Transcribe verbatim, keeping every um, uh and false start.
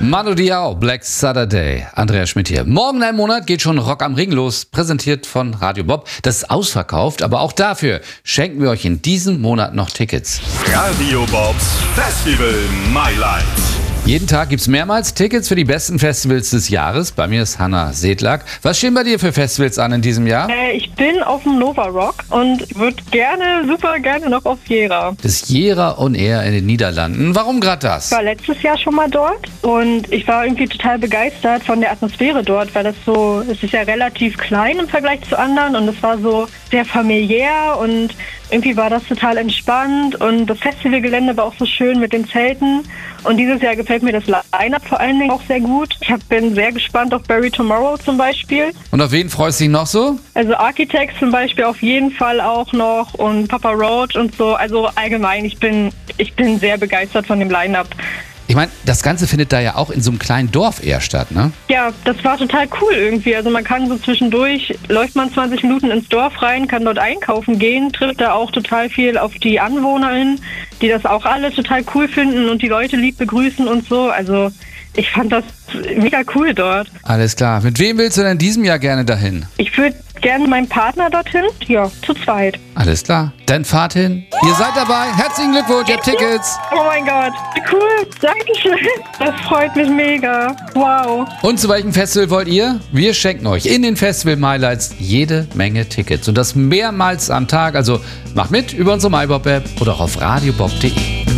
Manu Diao, Black Saturday. Andreas Schmidt hier. Morgen ein Monat geht schon Rock am Ring los, präsentiert von Radio Bob. Das ist ausverkauft, aber auch dafür schenken wir euch in diesem Monat noch Tickets. Radio Bobs Festival My Light. Jeden Tag gibt's mehrmals Tickets für die besten Festivals des Jahres. Bei mir ist Hanna Sedlak. Was stehen bei dir für Festivals an in diesem Jahr? Äh, ich bin auf dem Nova Rock und würde gerne, super gerne noch auf Jera. Das Jera on Air in den Niederlanden. Warum gerade das? Ich war letztes Jahr schon mal dort und ich war irgendwie total begeistert von der Atmosphäre dort, weil das so, es ist ja relativ klein im Vergleich zu anderen und es war so sehr familiär und irgendwie war das total entspannt und das Festivalgelände war auch so schön mit den Zelten. Und dieses Jahr gefällt mir das Line-Up vor allen Dingen auch sehr gut. Ich hab, bin sehr gespannt auf Bury Tomorrow zum Beispiel. Und auf wen freust du dich noch so? Also Architects zum Beispiel auf jeden Fall auch noch und Papa Roach und so. Also allgemein, ich bin, ich bin sehr begeistert von dem Line-Up. Ich meine, das Ganze findet da ja auch in so einem kleinen Dorf eher statt, ne? Ja, das war total cool irgendwie. Also man kann so zwischendurch, läuft man zwanzig Minuten ins Dorf rein, kann dort einkaufen gehen, trifft da auch total viel auf die AnwohnerInnen, die das auch alle total cool finden und die Leute lieb begrüßen und so. Also ich fand das mega cool dort. Alles klar. Mit wem willst du denn in diesem Jahr gerne dahin? Ich würde gerne meinen Partner dorthin. Ja, zu zweit. Alles klar. Dann fahrt hin. Ihr seid dabei. Herzlichen Glückwunsch, ihr habt Tickets. Oh mein Gott, wie cool. Dankeschön. Das freut mich mega. Wow. Und zu welchem Festival wollt ihr? Wir schenken euch in den Festival MyLights jede Menge Tickets. Und das mehrmals am Tag. Also macht mit über unsere MyBob-App oder auch auf radiobob punkt de.